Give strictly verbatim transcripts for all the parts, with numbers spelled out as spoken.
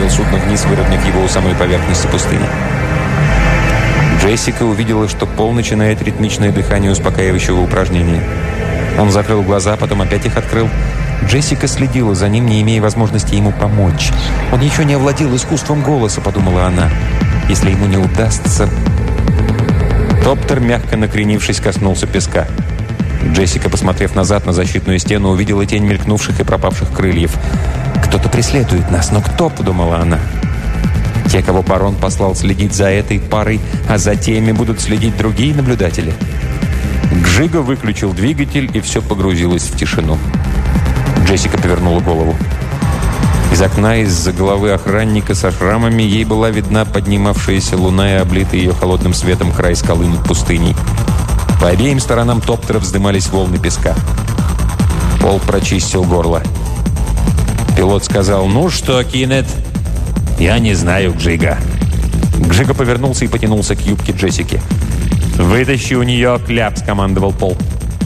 направил судно вниз, выровняв его у самой поверхности пустыни. Джессика увидела, что Пол начинает ритмичное дыхание успокаивающего упражнения. Он закрыл глаза, потом опять их открыл. Джессика следила за ним, не имея возможности ему помочь. «Он еще не овладел искусством голоса», — подумала она. «Если ему не удастся...» Топтер, мягко накренившись, коснулся песка. Джессика, посмотрев назад на защитную стену, увидела тень мелькнувших и пропавших крыльев. «Кто-то преследует нас, но кто?» — подумала она. Те, кого барон послал следить за этой парой, а за теми будут следить другие наблюдатели. Гжиго выключил двигатель, и все погрузилось в тишину. Джессика повернула голову. Из окна, из-за головы охранника со шрамами, ей была видна поднимавшаяся луна и облитый ее холодным светом край скалы над пустыней. По обеим сторонам топтера вздымались волны песка. Пол прочистил горло. Пилот сказал: «Ну что, Кинет?» «Я не знаю, Гжиго». Гжиго повернулся и потянулся к юбке Джессики. «Вытащи у нее кляп», — скомандовал Пол.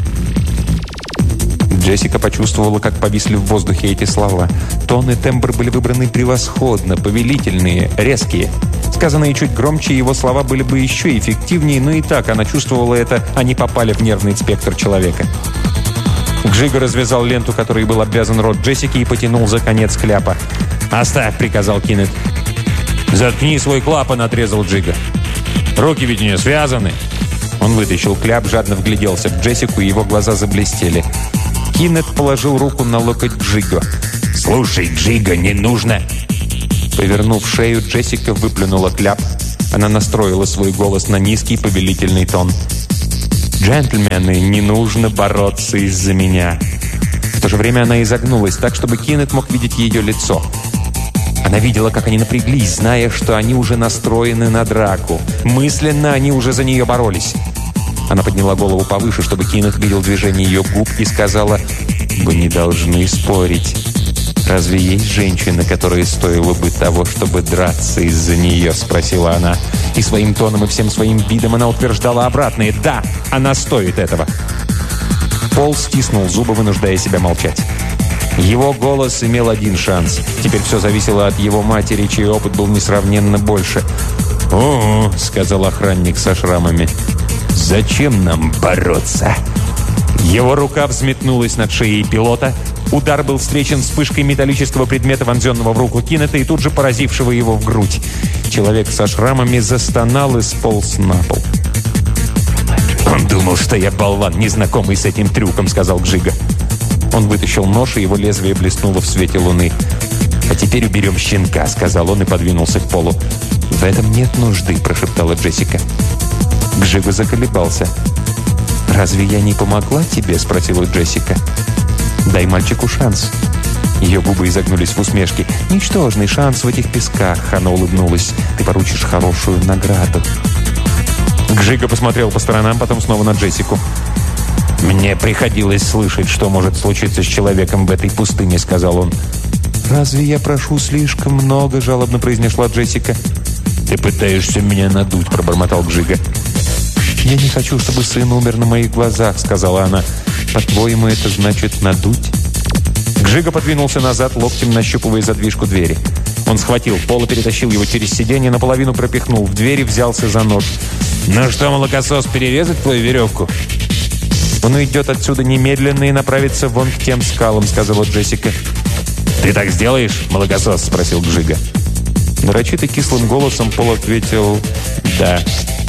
Джессика почувствовала, как повисли в воздухе эти слова. Тон и тембр были выбраны превосходно, повелительные, резкие. Сказанные чуть громче, его слова были бы еще эффективнее, но и так она чувствовала это, они попали в нервный спектр человека. Гжиго развязал ленту, которой был обвязан рот Джессики, и потянул за конец кляпа. «Оставь», — приказал Кинет. «Заткни свой клапан», — отрезал Джиго. «Руки ведь у нее связаны». Он вытащил кляп, жадно вгляделся в Джессику, и его глаза заблестели. Кинет положил руку на локоть Джиго. «Слушай, Джиго, не нужно!» Повернув шею, Джессика выплюнула кляп. Она настроила свой голос на низкий повелительный тон. «Джентльмены, не нужно бороться из-за меня». В то же время она изогнулась так, чтобы Кинет мог видеть ее лицо. Она видела, как они напряглись, зная, что они уже настроены на драку. Мысленно они уже за нее боролись. Она подняла голову повыше, чтобы Кинет видел движение ее губ, и сказала: «Вы не должны спорить. Разве есть женщина, которая стоила бы того, чтобы драться из-за нее?» — спросила она. И своим тоном и всем своим видом она утверждала обратное: «Да, она стоит этого». Пол стиснул зубы, вынуждая себя молчать. Его голос имел один шанс. Теперь все зависело от его матери, чей опыт был несравненно больше. «О-о», — сказал охранник со шрамами. «Зачем нам бороться?» Его рука взметнулась над шеей пилота. Удар был встречен вспышкой металлического предмета, вонзенного в руку Кинета и тут же поразившего его в грудь. Человек со шрамами застонал и сполз на пол. «Он думал, что я болван, незнакомый с этим трюком», — сказал Гжиго. Он вытащил нож, и его лезвие блеснуло в свете луны. «А теперь уберем щенка», — сказал он и подвинулся к полу. «В этом нет нужды», — прошептала Джессика. Гжиго заколебался. «Разве я не помогла тебе?» — спросила Джессика. «Дай мальчику шанс». Ее губы изогнулись в усмешке. «Ничтожный шанс в этих песках», — она улыбнулась. «Ты поручишь хорошую награду». Гжиго посмотрел по сторонам, потом снова на Джессику. «Мне приходилось слышать, что может случиться с человеком в этой пустыне», — сказал он. «Разве я прошу слишком много?» — жалобно произнесла Джессика. «Ты пытаешься меня надуть», — пробормотал Гжиго. «Я не хочу, чтобы сын умер на моих глазах», — сказала она. «По-твоему, это значит надуть?» Гжиго подвинулся назад, локтем нащупывая задвижку двери. Он схватил пол и перетащил его через сиденье, наполовину пропихнул в дверь и взялся за нож. «Ну что, молокосос, перерезать твою веревку?» «Он уйдет отсюда немедленно и направится вон к тем скалам», — сказала Джессика. «Ты так сделаешь, молокосос?» — спросил Гжиго. Нарочито кислым голосом Пол ответил «да».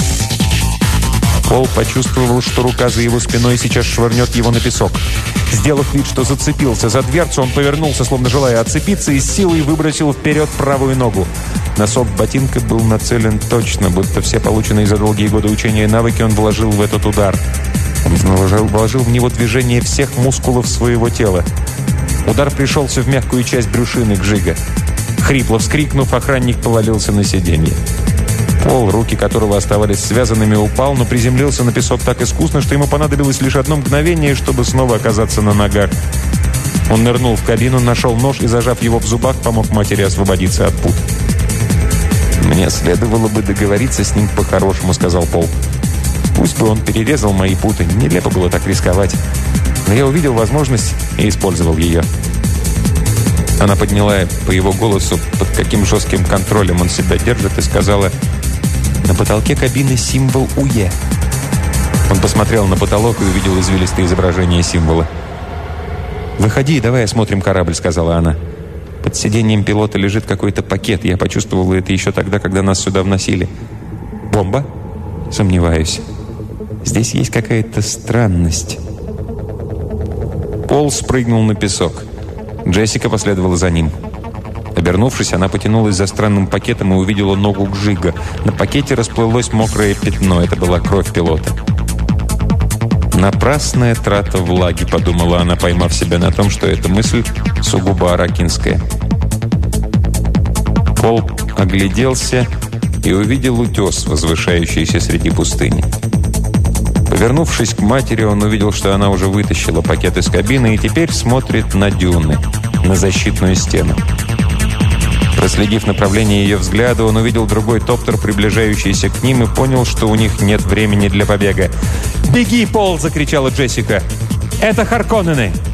Пол почувствовал, что рука за его спиной сейчас швырнет его на песок. Сделав вид, что зацепился за дверцу, он повернулся, словно желая отцепиться, и с силой выбросил вперед правую ногу. Носок ботинка был нацелен точно, будто все полученные за долгие годы учения навыки он вложил в этот удар. Он вложил, вложил в него движение всех мускулов своего тела. Удар пришелся в мягкую часть брюшины Гжиго. Хрипло вскрикнув, охранник повалился на сиденье. Пол, руки которого оставались связанными, упал, но приземлился на песок так искусно, что ему понадобилось лишь одно мгновение, чтобы снова оказаться на ногах. Он нырнул в кабину, нашел нож и, зажав его в зубах, помог матери освободиться от пут. «Мне следовало бы договориться с ним по-хорошему», — сказал Пол. «Пусть бы он перерезал мои путы. Нелепо было так рисковать. Но я увидел возможность и использовал ее». Она подняла по его голосу, под каким жестким контролем он себя держит, и сказала: «На потолке кабины символ УЕ». Он посмотрел на потолок и увидел извилистое изображение символа. «Выходи, давай осмотрим корабль», — сказала она. «Под сиденьем пилота лежит какой-то пакет. Я почувствовала это еще тогда, когда нас сюда вносили». «Бомба?» «Сомневаюсь. Здесь есть какая-то странность». Пол спрыгнул на песок. Джессика последовала за ним. Обернувшись, она потянулась за странным пакетом и увидела ногу Гжига. На пакете расплылось мокрое пятно. Это была кровь пилота. «Напрасная трата влаги», — подумала она, поймав себя на том, что эта мысль сугубо аракинская. Пол огляделся и увидел утес, возвышающийся среди пустыни. Повернувшись к матери, он увидел, что она уже вытащила пакет из кабины и теперь смотрит на дюны, на защитную стену. Проследив направление ее взгляда, он увидел другой топтер, приближающийся к ним, и понял, что у них нет времени для побега. «Беги, Пол!» — закричала Джессика. «Это Харконнены!»